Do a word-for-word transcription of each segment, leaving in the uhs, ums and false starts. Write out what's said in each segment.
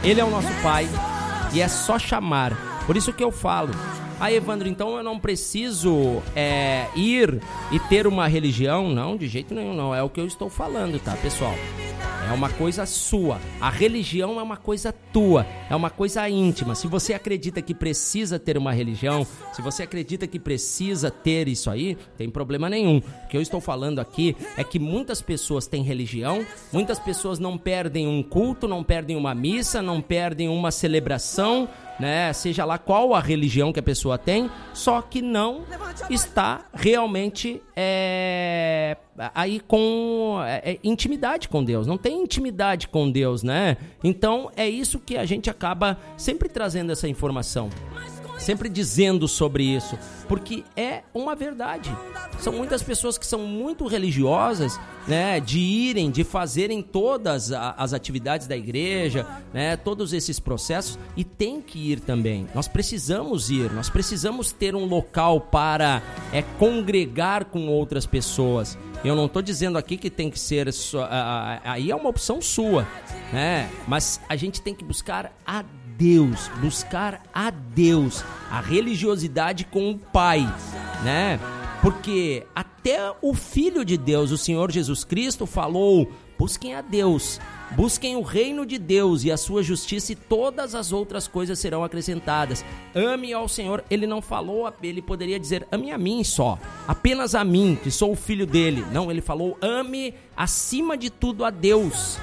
Ele é o nosso Pai e é só chamar. Por isso que eu falo, ah, Evandro, então eu não preciso é, ir e ter uma religião? Não, de jeito nenhum, não. É o que eu estou falando, tá, pessoal? É uma coisa sua. A religião é uma coisa tua, é uma coisa íntima. Se você acredita que precisa ter uma religião, se você acredita que precisa ter isso aí, tem problema nenhum. O que eu estou falando aqui é que muitas pessoas têm religião, muitas pessoas não perdem um culto, não perdem uma missa, não perdem uma celebração, né? Seja lá qual a religião que a pessoa tem, só que não está realmente é, aí com é, intimidade com Deus, não tem intimidade com Deus, né? Então é isso que a gente acaba sempre trazendo essa informação, sempre dizendo sobre isso, porque é uma verdade. São muitas pessoas que são muito religiosas, né, de irem, de fazerem todas as atividades da igreja, né, todos esses processos, e tem que ir também. Nós precisamos ir, nós precisamos ter um local para é, congregar com outras pessoas. Eu não estou dizendo aqui que tem que ser, só, aí é uma opção sua, né, mas a gente tem que buscar a Deus, buscar a Deus, a religiosidade com o Pai, né? Porque até o Filho de Deus, o Senhor Jesus Cristo, falou: busquem a Deus, busquem o reino de Deus e a sua justiça, e todas as outras coisas serão acrescentadas. Ame ao Senhor. Ele não falou, ele poderia dizer ame a mim só, apenas a mim, que sou o filho dele. Não, ele falou ame acima de tudo a Deus,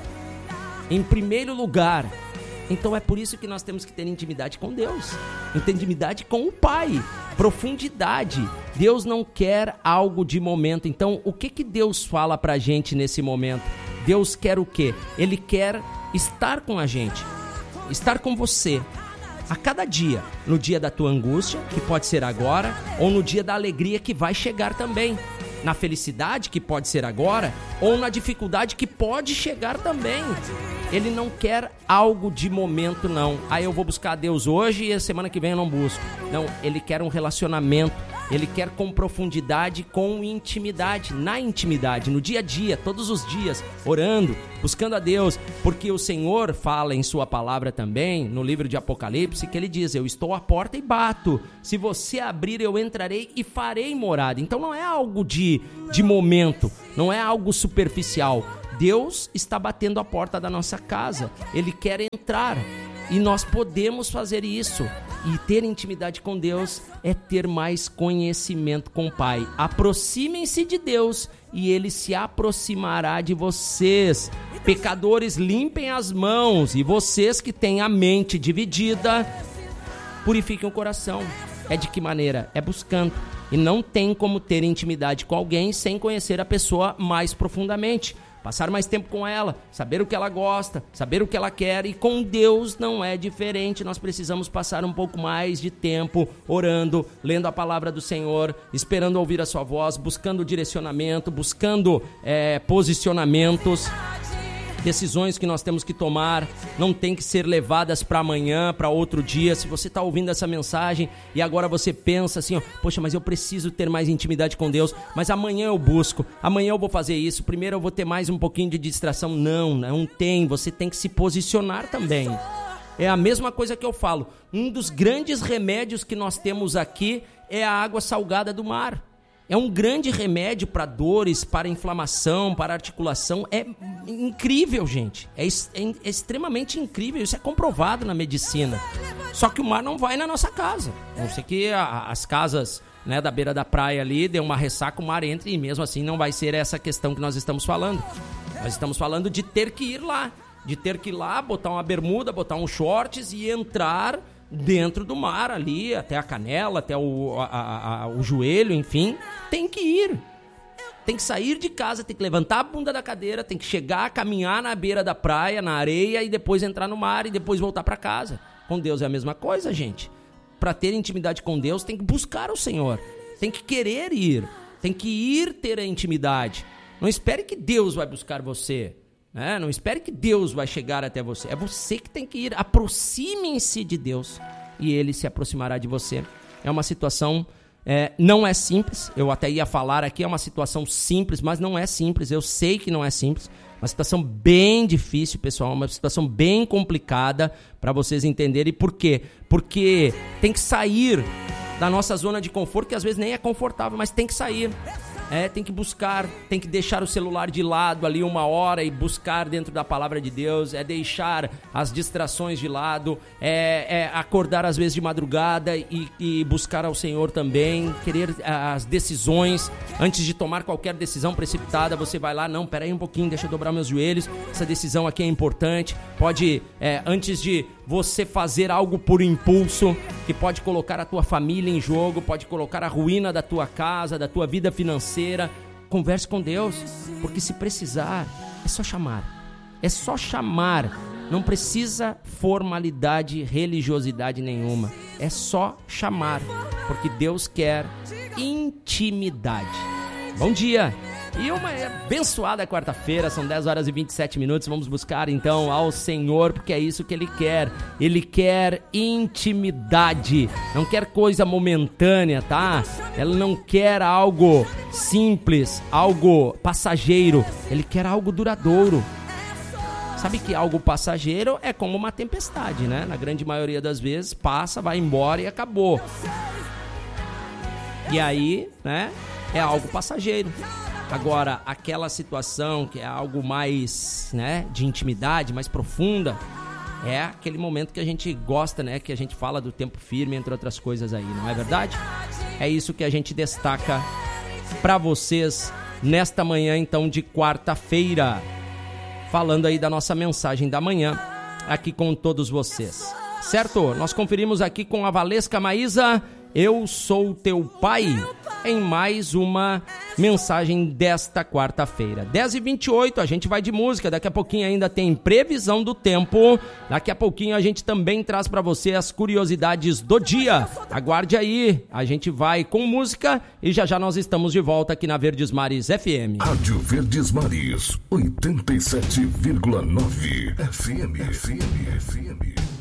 em primeiro lugar. Então é por isso que nós temos que ter intimidade com Deus, intimidade com o Pai, profundidade. Deus não quer algo de momento. Então o que que Deus fala pra gente nesse momento? Deus quer o quê? Ele quer estar com a gente, estar com você a cada dia, no dia da tua angústia, que pode ser agora, ou no dia da alegria, que vai chegar também, na felicidade, que pode ser agora, ou na dificuldade, que pode chegar também. Ele não quer algo de momento, não. Aí eu vou buscar a Deus hoje e a semana que vem eu não busco. Não, ele quer um relacionamento. Ele quer com profundidade, com intimidade, na intimidade, no dia a dia, todos os dias, orando, buscando a Deus, porque o Senhor fala em sua palavra também, no livro de Apocalipse, que ele diz: eu estou à porta e bato, se você abrir eu entrarei e farei morada. Então não é algo de, de momento, não é algo superficial. Deus está batendo a porta da nossa casa, Ele quer entrar, e nós podemos fazer isso. E ter intimidade com Deus é ter mais conhecimento com o Pai. Aproximem-se de Deus e Ele se aproximará de vocês. Pecadores, limpem as mãos, e vocês que têm a mente dividida, purifiquem o coração. É de que maneira? É buscando. E não tem como ter intimidade com alguém sem conhecer a pessoa mais profundamente. Passar mais tempo com ela, saber o que ela gosta, saber o que ela quer, e com Deus não é diferente. Nós precisamos passar um pouco mais de tempo orando, lendo a palavra do Senhor, esperando ouvir a sua voz, buscando direcionamento, buscando é, posicionamentos. Decisões que nós temos que tomar não tem que ser levadas para amanhã, para outro dia. Se você está ouvindo essa mensagem e agora você pensa assim, ó, poxa, mas eu preciso ter mais intimidade com Deus, mas amanhã eu busco, amanhã eu vou fazer isso, primeiro eu vou ter mais um pouquinho de distração. Não, não tem, você tem que se posicionar também. É a mesma coisa que eu falo, um dos grandes remédios que nós temos aqui é a água salgada do mar. É um grande remédio para dores, para inflamação, para articulação. É incrível, gente. É, é, é extremamente incrível. Isso é comprovado na medicina. Só que o mar não vai na nossa casa. A não ser que a, as casas, né, da beira da praia ali dê uma ressaca, o mar entre, e mesmo assim não vai ser essa questão que nós estamos falando. Nós estamos falando de ter que ir lá. De ter que ir lá, botar uma bermuda, botar um shorts e entrar dentro do mar ali, até a canela, até o, a, a, o joelho, enfim, tem que ir, tem que sair de casa, tem que levantar a bunda da cadeira, tem que chegar, caminhar na beira da praia, na areia, e depois entrar no mar e depois voltar para casa. Com Deus é a mesma coisa, gente. Para ter intimidade com Deus, tem que buscar o Senhor, tem que querer ir, tem que ir ter a intimidade. Não espere que Deus vai buscar você. É, não espere que Deus vai chegar até você. É você que tem que ir. Aproximem-se de Deus e Ele se aproximará de você. É uma situação É, não é simples, eu até ia falar aqui, é uma situação simples, mas não é simples, eu sei que não é simples. Uma situação bem difícil, pessoal, uma situação bem complicada para vocês entenderem. Por quê? Porque tem que sair da nossa zona de conforto, que às vezes nem é confortável, mas tem que sair. É, tem que buscar, tem que deixar o celular de lado ali uma hora e buscar dentro da palavra de Deus, é deixar as distrações de lado, é, é acordar às vezes de madrugada e, e buscar ao Senhor também, querer as decisões, antes de tomar qualquer decisão precipitada, você vai lá, não, peraí um pouquinho, deixa eu dobrar meus joelhos, essa decisão aqui é importante, pode, é, antes de você fazer algo por impulso, que pode colocar a tua família em jogo, pode colocar a ruína da tua casa, da tua vida financeira, converse com Deus, porque se precisar, é só chamar, é só chamar, não precisa formalidade, religiosidade nenhuma, é só chamar, porque Deus quer intimidade. Bom dia! E uma abençoada quarta-feira, são dez horas e vinte e sete minutos, vamos buscar então ao Senhor, porque é isso que Ele quer, Ele quer intimidade, não quer coisa momentânea, tá? Ele não quer algo simples, algo passageiro, Ele quer algo duradouro. Sabe que algo passageiro é como uma tempestade, né? Na grande maioria das vezes passa, vai embora e acabou. E aí, né, é algo passageiro. Agora, aquela situação que é algo mais, né, de intimidade, mais profunda, é aquele momento que a gente gosta, né, que a gente fala do tempo firme, entre outras coisas aí, não é verdade? É isso que a gente destaca para vocês nesta manhã, então, de quarta-feira, falando aí da nossa mensagem da manhã, aqui com todos vocês, certo? Nós conferimos aqui com a Valesca Maísa, Eu Sou Teu Pai, em mais uma mensagem desta quarta-feira. dez e vinte e oito, a gente vai de música, daqui a pouquinho ainda tem previsão do tempo, daqui a pouquinho a gente também traz para você as curiosidades do dia. Aguarde aí, a gente vai com música e já já nós estamos de volta aqui na Verdes Mares F M. Rádio Verdes Mares, oitenta e sete vírgula nove F M, F M, F M.